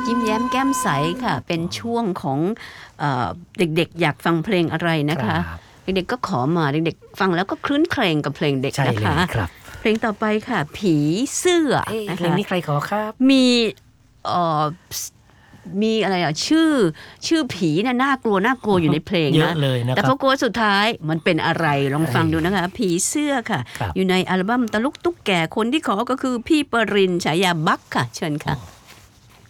ยิ้มแย้มแก้มใสค่ะเป็นช่วงของเด็กๆอยากฟังเพลงอะไรนะคะเด็กๆก็ขอมาเด็กๆฟังแล้วก็คลื้นเครงกับเพลงเด็กนะคะเพลงต่อไปค่ะผีเสื้อนะคะเพลงนี้ใครขอครับมีอะไรชื่อผีน่ากลัวอยู่ในเพลงนะแต่พอกลัวสุดท้ายมันเป็นอะไรลองฟังดูนะคะผีเสื้อค่ะอยู่ในอัลบั้มตะลุกตุ๊กแก่คนที่ขอก็คือพี่ปรินฉายาบักค่ะเชิญค่ะ